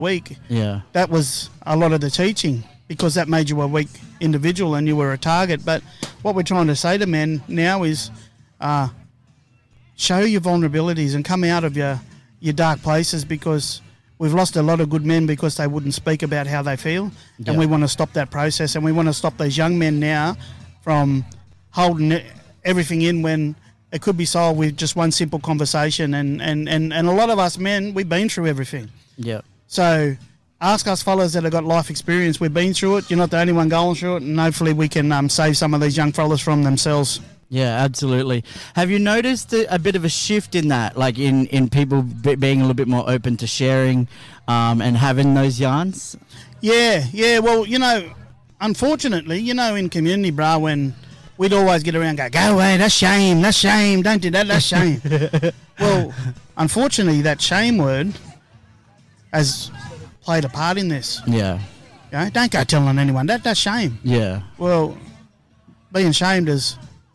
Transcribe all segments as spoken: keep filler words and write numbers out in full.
week. Yeah. That was a lot of the teaching, because that made you a weak individual and you were a target. But what we're trying to say to men now is uh, show your vulnerabilities and come out of your, your dark places, because we've lost a lot of good men because they wouldn't speak about how they feel. Yeah. And we want to stop that process, and we want to stop these young men now from holding it, everything in, when it could be solved with just one simple conversation. And, and, and, and a lot of us men, we've been through everything. Yeah. So ask us fellas that have got life experience. We've been through it. You're not the only one going through it, and hopefully we can um, save some of these young fellas from themselves. Yeah, absolutely. Have you noticed a, a bit of a shift in that, like in, in people be, being a little bit more open to sharing um, and having those yarns? Yeah, yeah. Well, you know, unfortunately, you know, in community, bro, when we'd always get around and go, go away, that's shame, that's shame, don't do that, that's shame. Well, unfortunately, that shame word has played a part in this. Yeah. You know, don't go telling anyone that, that's shame. Yeah. Well, being shamed is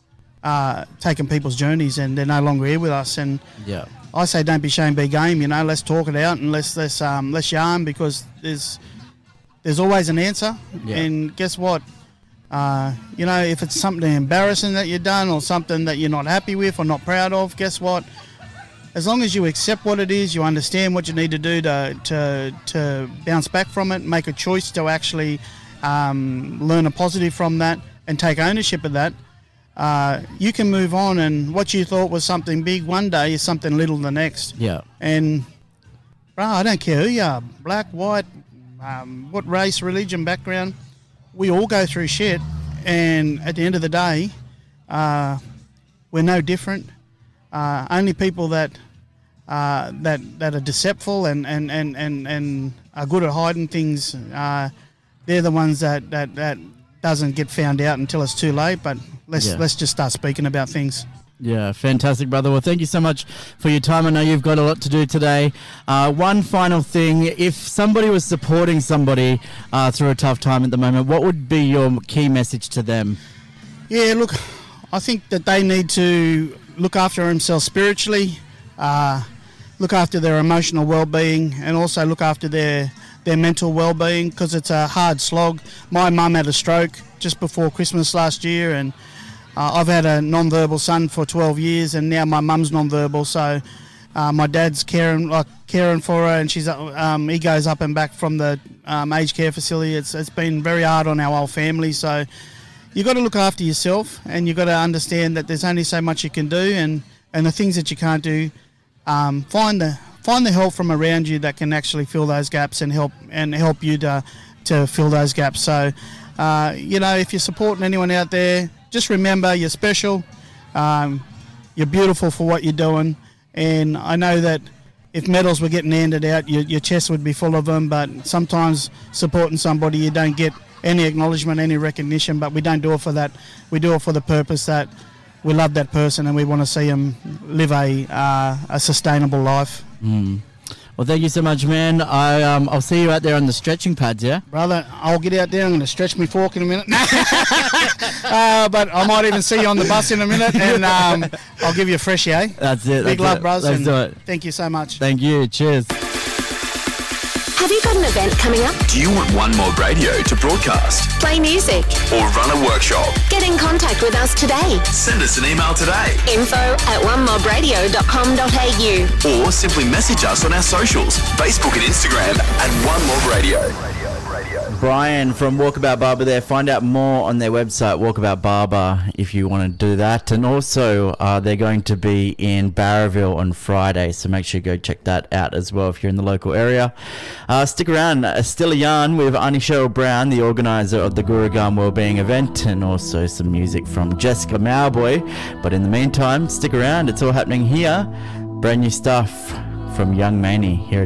uh, taking people's journeys, and they're no longer here with us. And Yeah. I say don't be shame, be game. You know, let's talk it out and let's let's um, let's yarn, because there's there's always an answer. Yeah. And guess what? Uh, you know, if it's something embarrassing that you've done or something that you're not happy with or not proud of, guess what? As long as you accept what it is, you understand what you need to do to to, to bounce back from it, make a choice to actually um, learn a positive from that and take ownership of that, uh, you can move on. And what you thought was something big one day is something little the next. Yeah. And, bro, I don't care who you are, black, white, um, what race, religion, background, we all go through shit. And at the end of the day, uh, we're no different. Uh, only people that uh, that that are deceptive and, and, and, and, and are good at hiding things, uh, they're the ones that, that, that doesn't get found out until it's too late. But let's Yeah. let's just start speaking about things. Yeah, fantastic, brother. Well, thank you so much for your time. I know you've got a lot to do today. Uh, one final thing, if somebody was supporting somebody uh, through a tough time at the moment, what would be your key message to them? Yeah, look, I think that they need to look after themselves spiritually, uh, look after their emotional well-being, and also look after their their mental well-being, because it's a hard slog. My mum had a stroke just before Christmas last year, and uh, I've had a non-verbal son for twelve years, and now my mum's non-verbal, so uh, my dad's caring like caring for her, and she's um, he goes up and back from the um, aged care facility. It's it's been very hard on our whole family, so you got to look after yourself, and you got to understand that there's only so much you can do, and, and the things that you can't do, um, find the find the help from around you that can actually fill those gaps and help and help you to to fill those gaps. So, uh, you know, if you're supporting anyone out there, just remember you're special, um, you're beautiful for what you're doing, and I know that if medals were getting handed out, your, your chest would be full of them, but sometimes supporting somebody you don't get any acknowledgement, any recognition, but we don't do it for that. We do it for the purpose that we love that person and we want to see them live a uh, a sustainable life. Mm. Well, thank you so much, man. I, um, I'll see you out there on the stretching pads, yeah? Brother, I'll get out there. I'm going to stretch my fork in a minute. uh, but I might even see you on the bus in a minute, and um, I'll give you a fresh, eh? That's it. Big that's love, it. bros. Let's do it. Thank you so much. Thank you. Cheers. Have you got an event coming up? Do you want One Mob Radio to broadcast? Play music? Or run a workshop? Get in contact with us today. Send us an email today. Info at one mob radio dot com dot a u. Or simply message us on our socials, Facebook and Instagram at One Mob Radio. Brian from Walkabout Barber there. Find out more on their website, Walkabout Barber, if you want to do that. And also, uh, they're going to be in Barraville on Friday, so make sure you go check that out as well if you're in the local area. Uh, stick around. Uh, still a yarn with Annie Cheryl Brown, the organiser of the Gurugam Wellbeing event, and also some music from Jessica Mowboy. But in the meantime, stick around. It's all happening here. Brand new stuff from Young Maney. Here it is.